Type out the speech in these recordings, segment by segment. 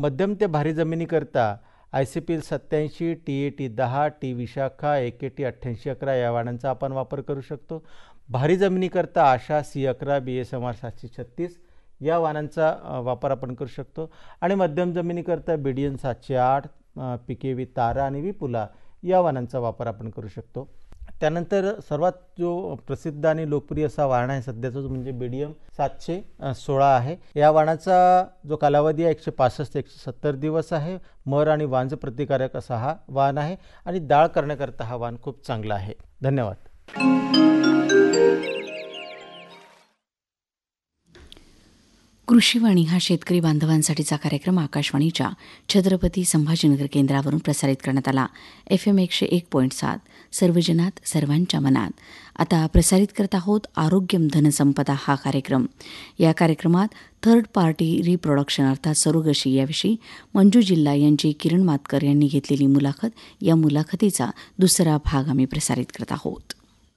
मध्यम ते भारी जमिनीकरता ICP 87, TAT 10, T Vishakha, AKT 8811 या वाहनांचा आपण वापर करू शकतो. भारी जमिनीकरता आशा C11, BSMR 736 या वाहनांचा वापर आपण करू शकतो. आणि मध्यम जमिनीकरता BDN 708, PKV तारा आणि विपुला या वाहनांचा वापर आपण करू शकतो. त्यानंतर सर्वात जो प्रसिद्ध आणि लोकप्रिय असा वाहन आहे सध्याचा म्हणजे BDM 716 आहे. या वाहनाचा जो कालावधी आहे 165 ते 170 दिवस आहे. मर आणि वांज प्रतिकारक असा हा वाहन आहे आणि डाळ करण्याकरता हा वाहन खूप चांगला आहे. धन्यवाद. कृषीवाणी हा शेतकरी बांधवांसाठीचा कार्यक्रम आकाशवाणीच्या छत्रपती संभाजीनगर केंद्रावरून प्रसारित करण्यात आला. FM 101.7 सर्वजनात सर्वांच्या मनात. आता प्रसारित करत आहोत आरोग्यम धनसंपदा हा कार्यक्रम. या कार्यक्रमात थर्ड पार्टी रिप्रोडक्शन अर्थात सरोगसी याविषयी मंजू जिल्हा यांची किरण मातकर यांनी घेतलेली मुलाखत, या मुलाखतीचा दुसरा भाग आम्ही प्रसारित करत आहोत.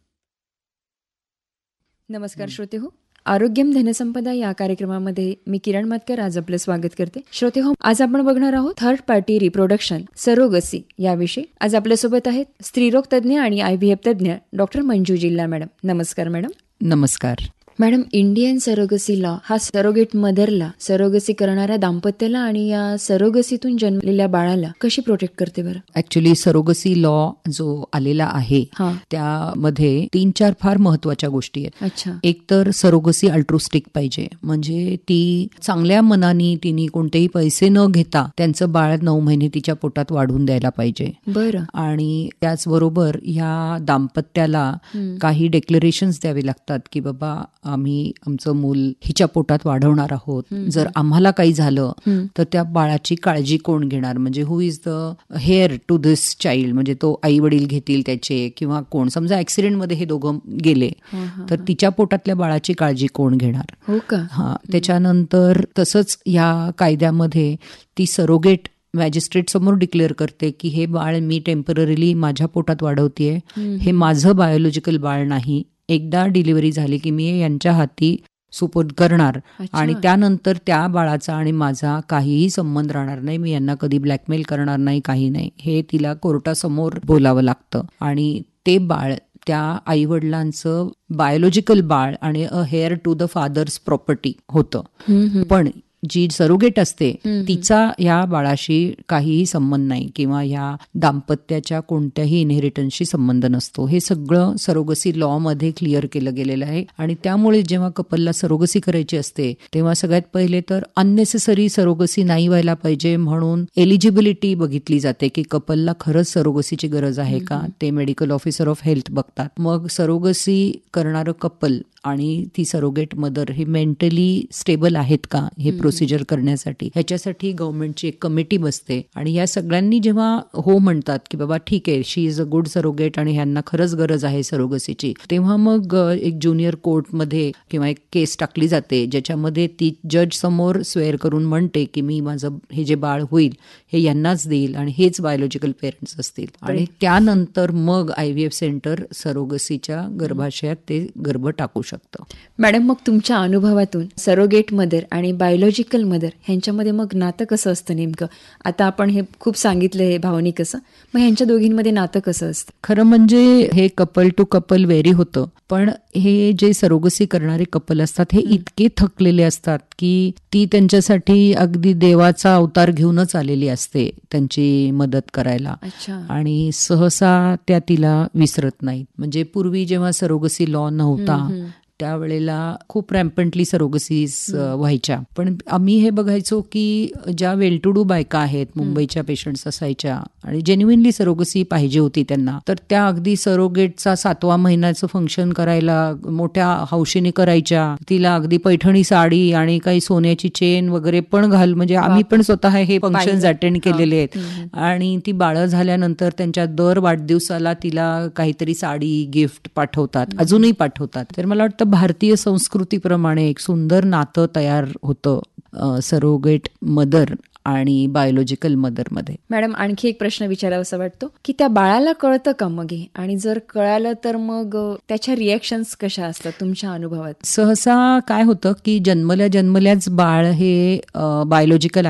नमस्कार श्रोते हो, आरोग्यम धनसंपदा या कार्यक्रमामध्ये मी किरण मातकर आज आपलं स्वागत करते. श्रोते हो, आज आपण बघणार आहोत थर्ड पार्टी रिप्रोडक्शन सरोगसी याविषयी. आज आपल्यासोबत आहेत स्त्रीरोग तज्ज्ञ आणि IVF तज्ज्ञ डॉक्टर मंजू जिल्हा मॅडम. नमस्कार मॅडम. नमस्कार मॅडम. इंडियन सरोगसी लॉ हा सरोगेट मदरला, सरोगसी करणाऱ्या दाम्पत्याला आणि या सरोगसीतून जन्मलेल्या बाळाला कशी प्रोटेक्ट करते बरं? ऍक्च्युली सरोगसी लॉ जो आलेला आहे त्यामध्ये 3-4 फार महत्वाच्या गोष्टी आहेत. अच्छा. एक तर सरोगसी अल्ट्रोस्टिक पाहिजे, म्हणजे ती चांगल्या मनाने तिने कोणतेही पैसे न घेता त्यांचं बाळ 9 महिने तिच्या पोटात वाढून द्यायला पाहिजे. बरं. आणि त्याचबरोबर ह्या दाम्पत्याला काही डिक्लेरेशन्स द्यावे लागतात की बाबा आम्ही आमचं मूल हिच्या पोटात वाढवणार आहोत. जर आम्हाला काही झालं तर त्या बाळाची काळजी कोण घेणार, म्हणजे हु is the hair to this child, म्हणजे तो आई वडील घेतील त्याचे किंवा कोण. समजा ऍक्सिडेंटमध्ये हे दोघं गेले तर तिच्या पोटातल्या बाळाची काळजी कोण घेणार. हो का? त्याच्यानंतर तसंच या कायद्यामध्ये ती सरोगेट मॅजिस्ट्रेट समोर डिक्लेअर करते की हे बाळ मी टेम्पररीली माझ्या पोटात वाढवतेय, हे माझं बायोलॉजिकल बाळ नाही. एकदा डिलिव्हरी झाली की मी यांच्या हाती सुपूर्द करणार आणि त्यानंतर त्या बाळाचा आणि माझा काहीही संबंध राहणार नाही. मी यांना कधी ब्लॅकमेल करणार नाही, काही नाही. हे तिला कोर्टासमोर बोलावं लागतं आणि ते बाळ त्या आईवडिलांचं बायोलॉजिकल बाळ आणि अ hair to the fathers property होतं. पण जी सरोगेट असते तिचा या बाळाशी काहीही संबंध नाही किंवा या दाम्पत्याच्या कोणत्याही इनहेरिटन्सशी संबंध नसतो. हे सगळं सरोगसी लॉ मध्ये क्लिअर केलं गेलेलं आहे. आणि त्यामुळे जेव्हा कपलला सरोगसी करायची असते तेव्हा सगळ्यात पहिले तर अननेसेसरी सरोगसी नाही व्हायला पाहिजे म्हणून एलिजिबिलिटी बघितली जाते की कपलला खरंच सरोगसीची गरज आहे का, ते मेडिकल ऑफिसर ऑफ हेल्थ बघतात. मग सरोगसी करणारं कपल आणि ती सरोगेट मदर हे मेंटली स्टेबल आहेत का हे प्रोसिजर करण्यासाठी ह्याच्यासाठी गव्हर्नमेंटची एक कमिटी बसते. आणि या सगळ्यांनी जेव्हा हो म्हणतात की बाबा ठीक आहे शी इज अ गुड सरोगेट आणि ह्यांना खरंच गरज आहे सरोगसीची, तेव्हा मग एक ज्युनियर कोर्टमध्ये किंवा एक केस टाकली जाते ज्याच्यामध्ये ती जज समोर स्वेअर करून म्हणते की मी माझं हे जे बाळ होईल हे यांनाच देईल आणि हेच बायोलॉजिकल पेरेंट्स असतील. आणि त्यानंतर मग IVF सेंटर सरोगसीच्या गर्भाशयात ते गर्भ टाकू शकतो. मॅडम, मग तुमच्या अनुभवातून सरोगेट मदर आणि बायोलॉजिकल मदर ह्यांच्यामध्ये मग नातं कसं असतं नेमकं? आता आपण हे खूप सांगितलं हे भावनिक असं, मग ह्यांच्या दोघींमध्ये नातं कसं असतं? खरं म्हणजे हे कपल टू कपल व्हेरी होतं. पण हे जे सरोगसी करणारे कपल असतात हे इतके थकलेले असतात की ती त्यांच्यासाठी अगदी देवाचा अवतार घेऊनच आलेली असते त्यांची मदत करायला. आणि सहसा त्या तिला विसरत नाहीत. म्हणजे पूर्वी जेव्हा सरोगसी लॉ नव्हता त्यावेळेला खूप रॅम्पंटली सरोगसीज व्हायच्या. पण आम्ही हे बघायचो की ज्या वेल टू डू बायका आहेत, मुंबईच्या पेशंट्स असायच्या आणि जेन्युइनली सरोगसी पाहिजे होती त्यांना, तर त्या अगदी सरोगेटचा 7वा महिन्याचं फंक्शन करायला मोठ्या हौशीने करायच्या. तिला अगदी पैठणी साडी आणि काही सोन्याची चेन वगैरे पण म्हणजे आम्ही पण स्वतः हे फंक्शन्स अटेंड केलेले आहेत. आणि ती बाळं झाल्यानंतर त्यांच्या दर वाढदिवसाला तिला काहीतरी साडी गिफ्ट पाठवतात, अजूनही पाठवतात. तर मला वाटतं भारतीय संस्कृतीप्रमाणे एक सुंदर नातं तयार होतं सरोगेट मदर आणि बायोलॉजिकल मदरमध्ये. मॅडम, आणखी एक प्रश्न विचारावासा वाटतो की त्या बाळाला कळतं का मग हे, आणि जर कळालं तर मग त्याच्या रिएक्शन्स कशा असतात तुमच्या अनुभवात? सहसा काय होतं की जन्मल्याच बाळ हे बायोलॉजिकल